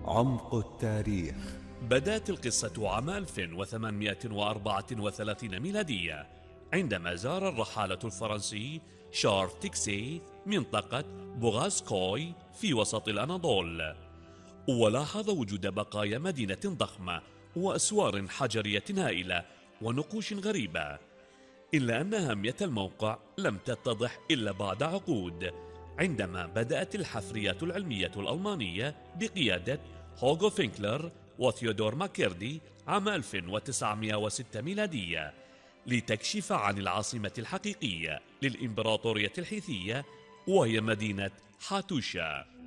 عمق التاريخ. بدأت القصة عام 1834 ميلادية عندما زار الرحالة الفرنسي شارل تيكسي منطقة بوغازكوي في وسط الأناضول، ولاحظ وجود بقايا مدينة ضخمة وأسوار حجرية هائلة ونقوش غريبة، إلا أن أهمية الموقع لم تتضح إلا بعد عقود، عندما بدأت الحفريات العلمية الألمانية بقيادة هوغو فينكلر وثيودور ماكيردي عام 1906 ميلادية لتكشف عن العاصمة الحقيقية للإمبراطورية الحيثية، وهي مدينة حاتوشا.